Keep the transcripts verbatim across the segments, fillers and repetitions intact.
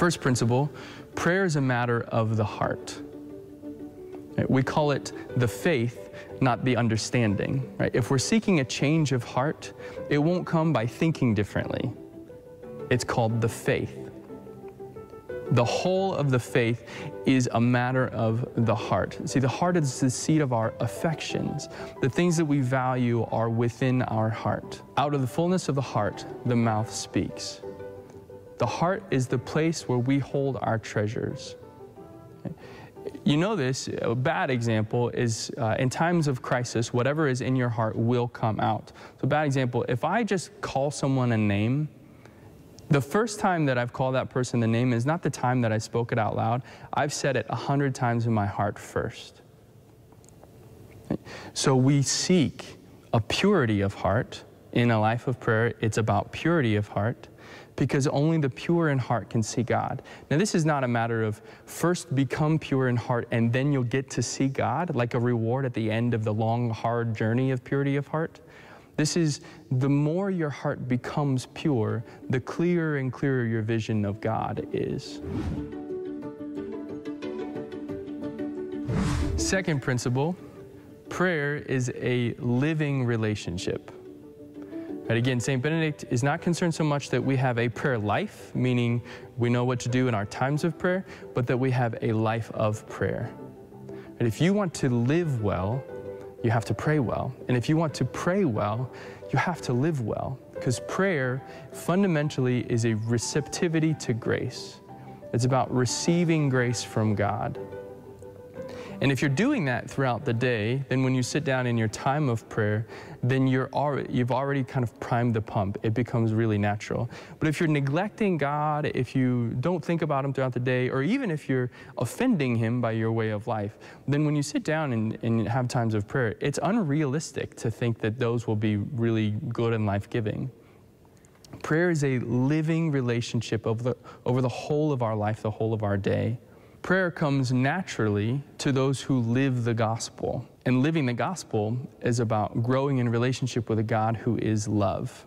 First principle, prayer is a matter of the heart. We call it the faith, not the understanding. Right? If we're seeking a change of heart, it won't come by thinking differently. It's called the faith. The whole of the faith is a matter of the heart. See, the heart is the seat of our affections. The things that we value are within our heart. Out of the fullness of the heart, the mouth speaks. The heart is the place where we hold our treasures. You know this, a bad example is uh, in times of crisis, whatever is in your heart will come out. So a bad example, if I just call someone a name, the first time that I've called that person the name is not the time that I spoke it out loud. I've said it a hundred times in my heart first. So we seek a purity of heart in a life of prayer. It's about purity of heart, because only the pure in heart can see God. Now, this is not a matter of first become pure in heart and then you'll get to see God, like a reward at the end of the long, hard journey of purity of heart. This is, the more your heart becomes pure, the clearer and clearer your vision of God is. Second principle, prayer is a living relationship. Right, again, Saint Benedict is not concerned so much that we have a prayer life, meaning we know what to do in our times of prayer, but that we have a life of prayer. And if you want to live well, you have to pray well. And if you want to pray well, you have to live well. Because prayer fundamentally is a receptivity to grace. It's about receiving grace from God. And if you're doing that throughout the day, then when you sit down in your time of prayer, then you're already, you've already kind of primed the pump. It becomes really natural. But if you're neglecting God, if you don't think about Him throughout the day, or even if you're offending Him by your way of life, then when you sit down and, and have times of prayer, it's unrealistic to think that those will be really good and life-giving. Prayer is a living relationship over the, over the whole of our life, the whole of our day. Prayer comes naturally to those who live the gospel. And living the gospel is about growing in relationship with a God who is love.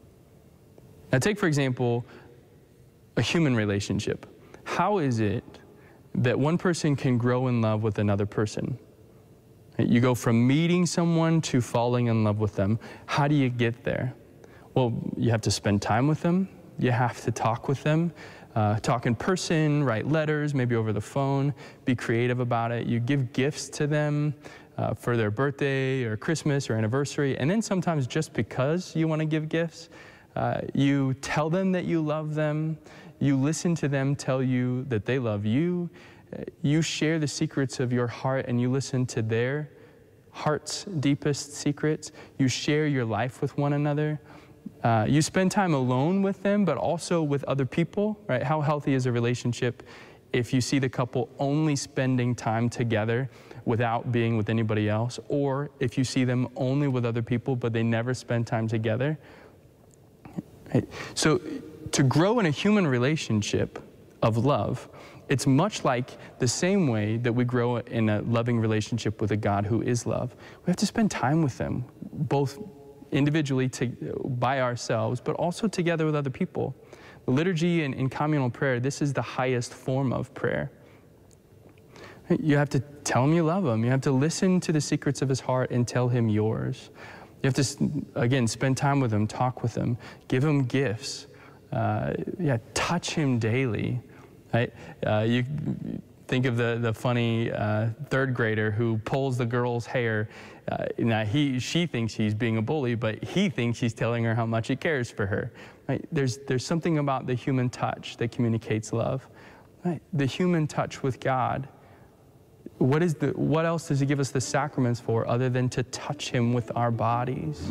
Now take, for example, a human relationship. How is it that one person can grow in love with another person? You go from meeting someone to falling in love with them. How do you get there? Well, you have to spend time with them. You have to talk with them. Uh, talk in person, write letters, maybe over the phone, be creative about it. You give gifts to them uh, for their birthday or Christmas or anniversary, and then sometimes just because you want to give gifts, uh, you tell them that you love them, you listen to them tell you that they love you, uh, you share the secrets of your heart and you listen to their heart's deepest secrets, you share your life with one another. Uh, you spend time alone with them, but also with other people, right? How healthy is a relationship if you see the couple only spending time together without being with anybody else, or if you see them only with other people, but they never spend time together? Right? So to grow in a human relationship of love, it's much like the same way that we grow in a loving relationship with a God who is love. We have to spend time with them, both individually to, by ourselves, but also together with other people. The liturgy and in communal prayer, this is the highest form of prayer. You have to tell Him you love Him. You have to listen to the secrets of His heart and tell Him yours. You have to, again, spend time with Him, talk with Him, give Him gifts. Uh, yeah, touch Him daily. Right? Uh, you think of the, the funny uh, third grader who pulls the girl's hair. Uh, now, he, she thinks he's being a bully, but he thinks he's telling her how much he cares for her. Right? There's, there's something about the human touch that communicates love. Right? The human touch with God. What, is the, what else does He give us the sacraments for other than to touch Him with our bodies?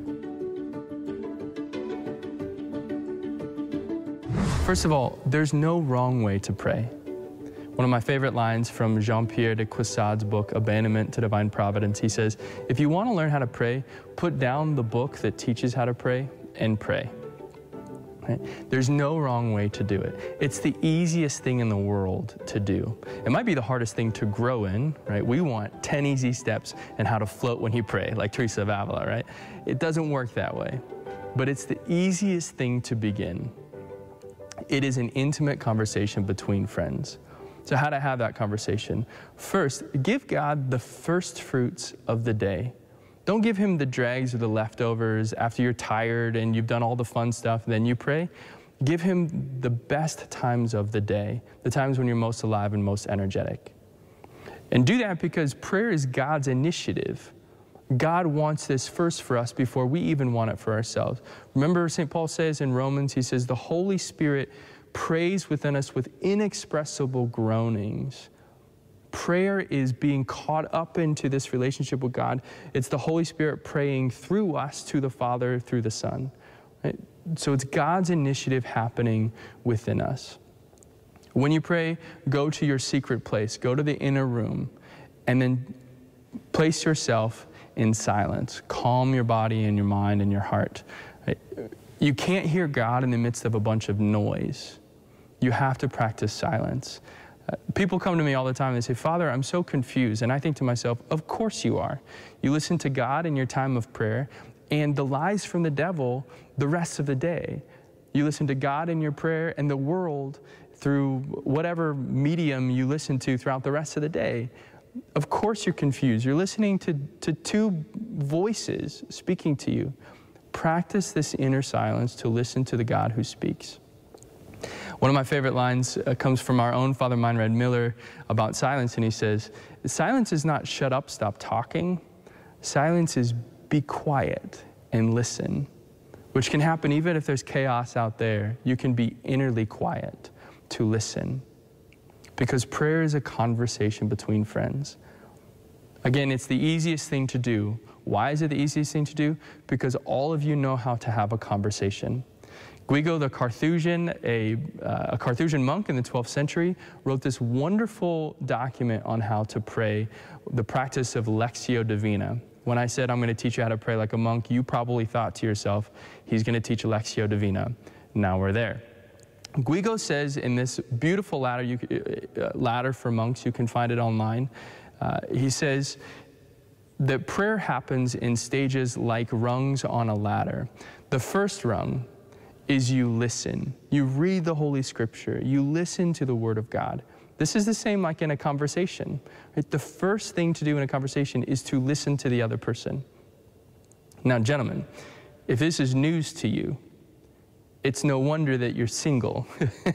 First of all, there's no wrong way to pray. One of my favorite lines from Jean-Pierre de Caussades' book, Abandonment to Divine Providence, he says, if you want to learn how to pray, put down the book that teaches how to pray and pray. Right? There's no wrong way to do it. It's the easiest thing in the world to do. It might be the hardest thing to grow in, right? We want ten easy steps and how to float when you pray, like Teresa of Avila, right? It doesn't work that way. But it's the easiest thing to begin. It is an intimate conversation between friends. So how to have that conversation? First, give God the first fruits of the day. Don't give him the dregs or the leftovers after you're tired and you've done all the fun stuff, then you pray. Give him the best times of the day, the times when you're most alive and most energetic. And do that because prayer is God's initiative. God wants this first for us before we even want it for ourselves. Remember, Saint Paul says in Romans, he says, the Holy Spirit prays within us with inexpressible groanings. Prayer is being caught up into this relationship with God. It's the Holy Spirit praying through us to the Father, through the Son. Right? So it's God's initiative happening within us. When you pray, go to your secret place, go to the inner room, and then place yourself in silence. Calm your body and your mind and your heart. Right? You can't hear God in the midst of a bunch of noise. You have to practice silence. Uh, people come to me all the time and they say, Father, I'm so confused. And I think to myself, of course you are. You listen to God in your time of prayer and the lies from the devil the rest of the day. You listen to God in your prayer and the world through whatever medium you listen to throughout the rest of the day. Of course you're confused. You're listening to, to two voices speaking to you. Practice this inner silence to listen to the God who speaks. One of my favorite lines uh, comes from our own Father Meinrad Miller about silence, and he says, silence is not shut up, stop talking. Silence is be quiet and listen, which can happen even if there's chaos out there. You can be innerly quiet to listen, because prayer is a conversation between friends. Again, it's the easiest thing to do. Why is it the easiest thing to do? Because all of you know how to have a conversation. Guido the Carthusian, a, uh, a Carthusian monk in the twelfth century, wrote this wonderful document on how to pray, the practice of Lectio Divina. When I said I'm going to teach you how to pray like a monk, you probably thought to yourself, he's going to teach Lectio Divina. Now we're there. Guido says in this beautiful ladder, you, uh, ladder for monks, you can find it online, uh, he says that prayer happens in stages like rungs on a ladder. The first rung is you listen. You read the Holy Scripture. You listen to the Word of God. This is the same like in a conversation. Right? The first thing to do in a conversation is to listen to the other person. Now, gentlemen, if this is news to you, it's no wonder that you're single.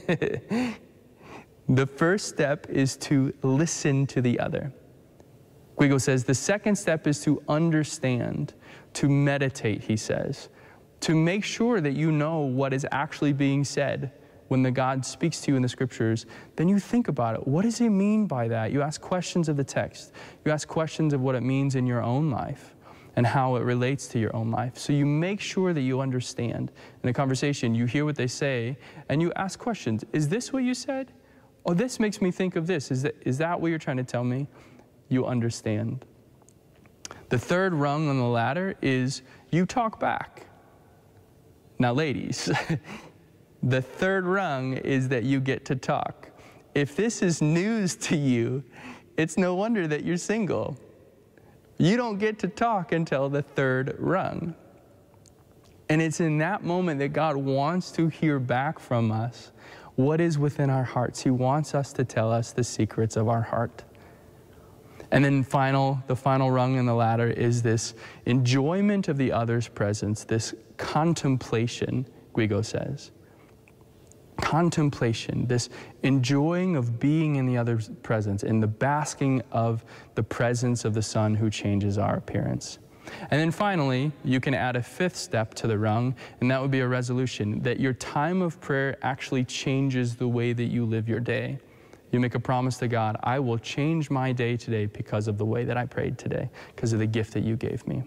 The first step is to listen to the other. Guido says the second step is to understand, to meditate, he says, to make sure that you know what is actually being said when the God speaks to you in the Scriptures. Then you think about it. What does he mean by that? You ask questions of the text. You ask questions of what it means in your own life and how it relates to your own life. So you make sure that you understand. In a conversation, you hear what they say, and you ask questions. Is this what you said? Oh, this makes me think of this. Is that, is that what you're trying to tell me? You understand. The third rung on the ladder is you talk back. Now, ladies, the third rung is that you get to talk. If this is news to you, it's no wonder that you're single. You don't get to talk until the third rung. And it's in that moment that God wants to hear back from us what is within our hearts. He wants us to tell us the secrets of our heart. And then final, the final rung in the ladder is this enjoyment of the other's presence, this contemplation, Guido says. Contemplation, this enjoying of being in the other's presence, and the basking of the presence of the Son who changes our appearance. And then finally, you can add a fifth step to the rung, and that would be a resolution, that your time of prayer actually changes the way that you live your day. You make a promise to God, I will change my day today because of the way that I prayed today, because of the gift that you gave me.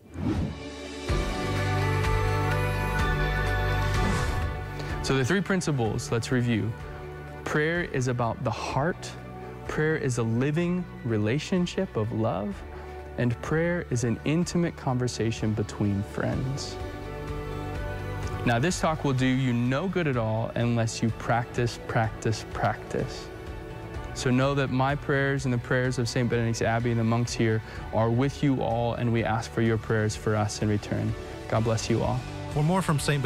So the three principles, let's review. Prayer is about the heart. Prayer is a living relationship of love. And prayer is an intimate conversation between friends. Now, this talk will do you no good at all unless you practice, practice, practice. So know that my prayers and the prayers of Saint Benedict's Abbey and the monks here are with you all, and we ask for your prayers for us in return. God bless you all. For more from Saint